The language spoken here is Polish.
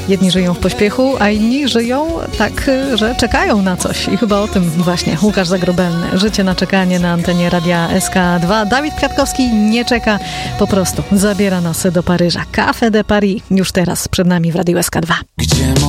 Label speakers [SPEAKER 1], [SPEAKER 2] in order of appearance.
[SPEAKER 1] Jedni żyją w pośpiechu, a inni żyją tak, że czekają na coś. I chyba o tym właśnie Łukasz Zagrobelny. Życie na czekanie na antenie Radia SK2. Dawid Kwiatkowski nie czeka, po prostu zabiera nas do Paryża. Café de Paris już teraz przed nami w Radiu SK2.